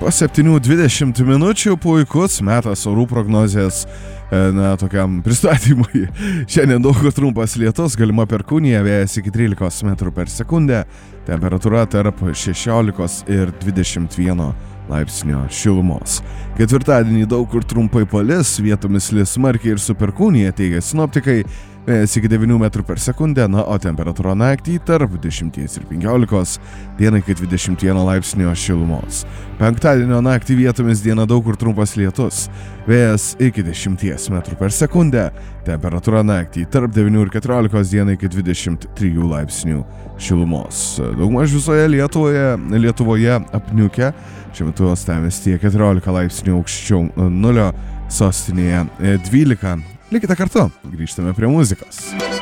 Po 7:20 minučių puikus metas orų prognozės tokiam pristatymui. Šiandien daug kur trumpas lietus, galima perkūnija, vėjas iki 13 metrų per sekundę, temperatūra tarp 16 ir 21 laipsnio šilumos. Ketvirtadienį daug kur trumpai palis, vietomis lis smarkiai ir su perkūnija, teigia sinoptikai, vėjas iki 9 metrų per sekundę, o temperatūra naktį tarp 10 ir 15, dieną iki 21 laipsnio šilumos. Penktadienio naktį vietomis dieną daug kur trumpas lietus, vėjas iki 10 metrų per sekundę, temperatūra naktį tarp 9 ir 14, dieną iki 23 laipsnių šilumos. Daugmaž visoje Lietuvoje apniukę, šiuo metu uostamiestyje 14 laipsnių aukščiau nulio, sostinėje 12. Likite kartu, grįžtame prie muzikos.